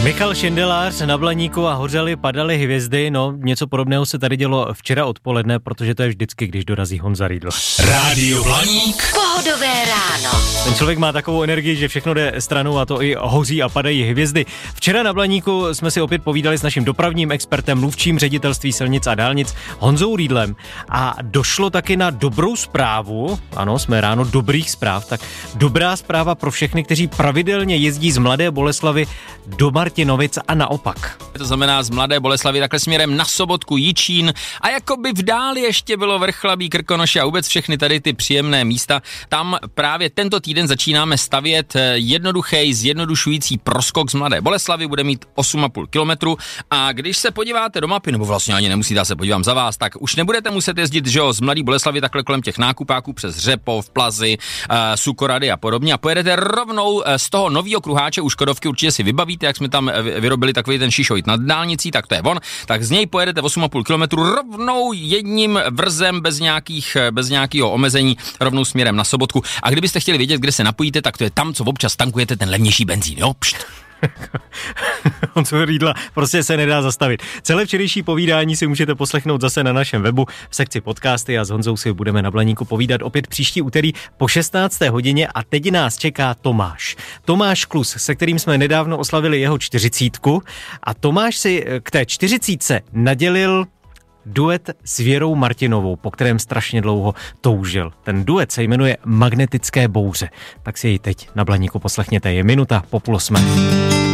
Michal Šindelář na Blaníku a hořely, padaly hvězdy, no něco podobného se tady dělo včera odpoledne, protože to je vždycky, když dorazí Honza Riedl. Rádio Blaník. Pohodové ráno. Ten člověk má takovou energii, že všechno jde stranou a to i hoří a padají hvězdy. Včera na Blaníku jsme si opět povídali s naším dopravním expertem, mluvčím ředitelství silnic a dálnic Honzou Riedlem a došlo taky na dobrou zprávu, ano, jsme ráno dobrých zpráv, tak dobrá zpráva pro všechny, kteří pravidelně jezdí z Mladé Boleslavi do Martinovic a naopak. To znamená z Mladé Boleslavy takhle směrem na Sobotku, Jičín a jakoby v dáli ještě bylo Vrchlabí, Krkonoše a vůbec všechny tady ty příjemné místa. Tam právě tento týden začínáme stavět jednoduchý, zjednodušující proskok z Mladé Boleslavy, bude mít 8,5 kilometru a když se podíváte do mapy, nebo vlastně ani nemusíte, já se podívám za vás, tak už nebudete muset jezdit, že jo, z Mladé Boleslavy takhle kolem těch nákupáků přes Řepov, Plazy, Sukorady a podobně a pojedete rovnou z toho nového kruháče u Škodovky, určitě si vybavíte, jak jsme tam vyrobili takový ten šišojt nad dálnicí, tak to je on, tak z něj pojedete 8,5 kilometru rovnou jedním vrzem bez nějakého omezení rovnou směrem na Sobotku. A kdybyste chtěli vědět, kde se napojíte, tak to je tam, co občas tankujete ten levnější benzín, jo? Pšt. Honzo Riedla prostě se nedá zastavit. Celé včerejší povídání si můžete poslechnout zase na našem webu v sekci podcasty a s Honzou si budeme na Blaníku povídat opět příští úterý po 16. hodině a teď nás čeká Tomáš. Tomáš Klus, se kterým jsme nedávno oslavili jeho 40. a Tomáš si k té 40 nadělil duet s Věrou Martinovou, po kterém strašně dlouho toužil. Ten duet se jmenuje Magnetické bouře. Tak si jej teď na Blaníku poslechněte. Je minuta po 7:30.